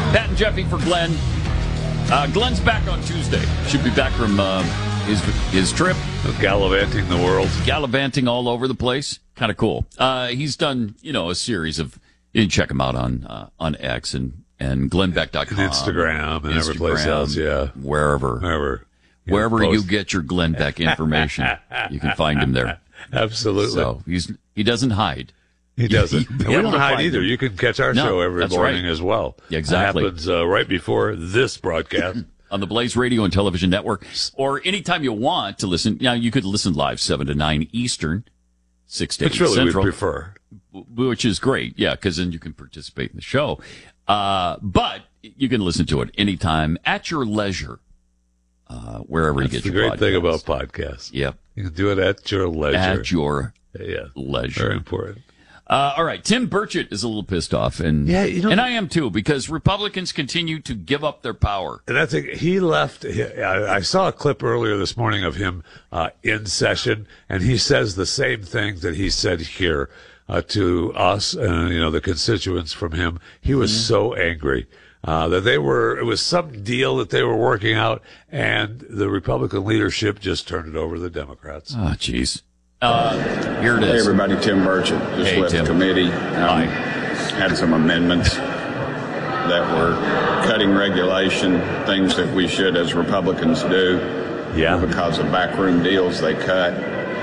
Pat and Jeffy for Glenn. Glenn's back on Tuesday. Should be back from his trip. Gallivanting the world. Gallivanting all over the place. Kind of cool. He's done, a series of, you can check him out on X and glennbeck.com. And Instagram and every place else, yeah. Wherever you get your Glenn Beck information, you can find him there. Absolutely. So he doesn't hide. He doesn't. We don't hide either. You can catch our show every morning as well. Exactly. It happens right before this broadcast. On the Blaze Radio and Television Network, or anytime you want to listen. Now, you could listen live 7 to 9 Eastern, 6 to 8 Central. Which really we prefer. Which is great, yeah, because then you can participate in the show. But you can listen to it anytime at your leisure, wherever you get your podcasts. That's the great thing about podcasts. Yep. You can do it at your leisure. At your leisure. Very important. All right, Tim Burchett is a little pissed off, and I am too, because Republicans continue to give up their power. And I think he left. I saw a clip earlier this morning of him in session, and he says the same thing that he said here to us, the constituents from him. He was so angry that it was some deal that they were working out, and the Republican leadership just turned it over to the Democrats. Oh, jeez. Here it is. Hey, everybody. Tim Burchett. Just left the committee. Had some amendments that were cutting regulation, things that we should as Republicans do. Yeah. Because of backroom deals they cut.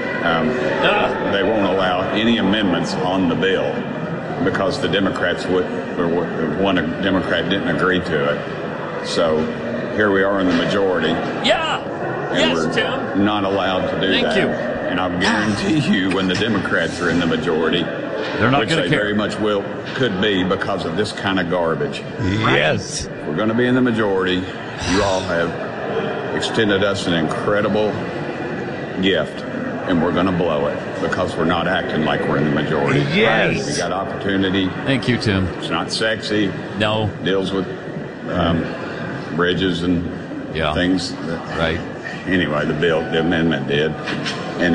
They won't allow any amendments on the bill because the Democrats one Democrat didn't agree to it. So here we are in the majority. Yeah. And we're Tim. not allowed to do that. Thank you. And I guarantee you, when the Democrats are in the majority, they're not which going to they care. very much could be because of this kind of garbage. Yes. We're going to be in the majority. You all have extended us an incredible gift, and we're going to blow it because we're not acting like we're in the majority. Yes. We got opportunity. Thank you, Tim. It's not sexy. No. Deals with bridges and things. Right. Anyway, the amendment did, and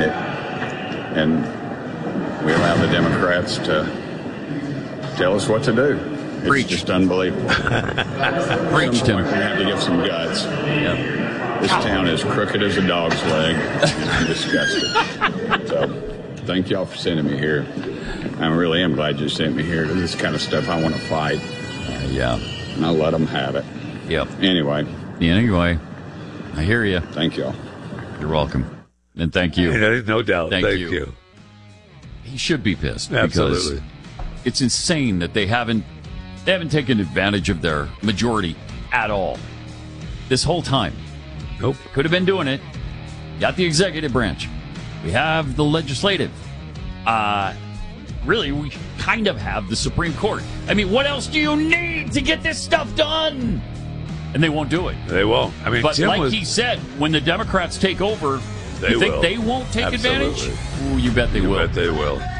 we allowed the Democrats to tell us what to do. It's just unbelievable. Preach, Tim. We have to give some guts. Yep. This town is crooked as a dog's leg. I'm disgusted. So, thank y'all for sending me here. I really am glad you sent me here. This kind of stuff I want to fight. And I'll let them have it. Yep. Anyway, I hear you. Thank y'all. You're welcome. And thank you. No doubt. Thank Thank you. you. He should be pissed. Absolutely. Because it's insane that they haven't taken advantage of their majority at all this whole time. Nope. Could have been doing it. Got the executive branch. We have the legislative. Really, we kind of have the Supreme Court. I mean, what else do you need to get this stuff done? And they won't do it. They won't. I mean, but Tim he said, when the Democrats take over, you think they won't take advantage? Ooh, you bet they will. You bet they will.